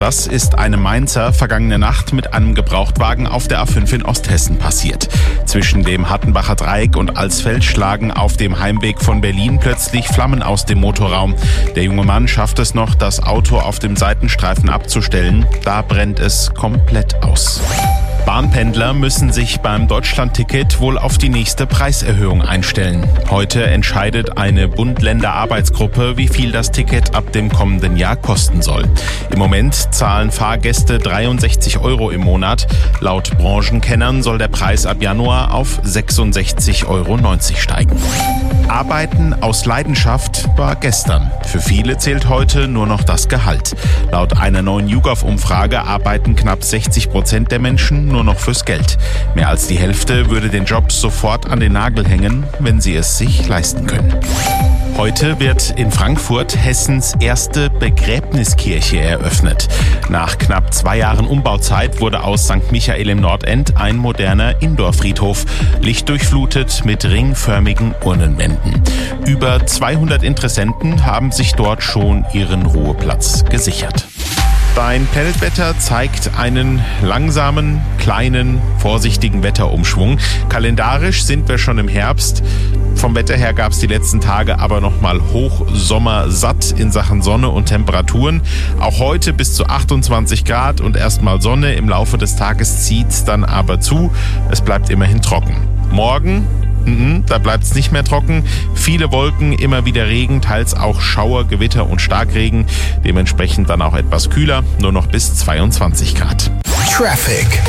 Das ist einem Mainzer vergangene Nacht mit einem Gebrauchtwagen auf der A5 in Osthessen passiert. Zwischen dem Hattenbacher Dreieck und Alsfeld schlagen auf dem Heimweg von Berlin plötzlich Flammen aus dem Motorraum. Der junge Mann schafft es noch, das Auto auf dem Seitenstreifen abzustellen. Da brennt es komplett aus. Bahnpendler müssen sich beim Deutschlandticket wohl auf die nächste Preiserhöhung einstellen. Heute entscheidet eine Bund-Länder-Arbeitsgruppe, wie viel das Ticket ab dem kommenden Jahr kosten soll. Im Moment zahlen Fahrgäste 63 € im Monat. Laut Branchenkennern soll der Preis ab Januar auf 66,90 € steigen. Arbeiten aus Leidenschaft war gestern. Für viele zählt heute nur noch das Gehalt. Laut einer neuen YouGov-Umfrage arbeiten knapp 60% der Menschen nur noch fürs Geld. Mehr als die Hälfte würde den Job sofort an den Nagel hängen, wenn sie es sich leisten können. Heute wird in Frankfurt Hessens erste Begräbniskirche eröffnet. Nach knapp 2 Jahren Umbauzeit wurde aus St. Michael im Nordend ein moderner Indoor-Friedhof, lichtdurchflutet mit ringförmigen Urnenwänden. Über 200 Interessenten haben sich dort schon ihren Ruheplatz gesichert. Dein Planetwetter zeigt einen langsamen, kleinen, vorsichtigen Wetterumschwung. Kalendarisch sind wir schon im Herbst. Vom Wetter her gab es die letzten Tage aber nochmal hochsommersatt in Sachen Sonne und Temperaturen. Auch heute bis zu 28 Grad und erstmal Sonne. Im Laufe des Tages zieht's dann aber zu. Es bleibt immerhin trocken. Morgen da bleibt es nicht mehr trocken. Viele Wolken, immer wieder Regen, teils auch Schauer, Gewitter und Starkregen. Dementsprechend dann auch etwas kühler, nur noch bis 22 Grad. Traffic.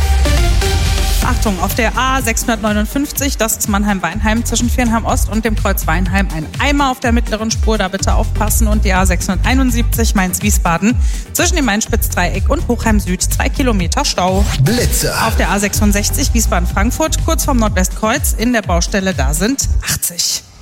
Achtung, auf der A659, das ist Mannheim-Weinheim zwischen Viernheim Ost und dem Kreuz Weinheim, ein Eimer auf der mittleren Spur, da bitte aufpassen. Und die A671 Mainz-Wiesbaden zwischen dem Mainspitz-Dreieck und Hochheim Süd 2 Kilometer Stau. Blitzer. Auf der A66 Wiesbaden-Frankfurt kurz vorm Nordwestkreuz in der Baustelle, da sind 80.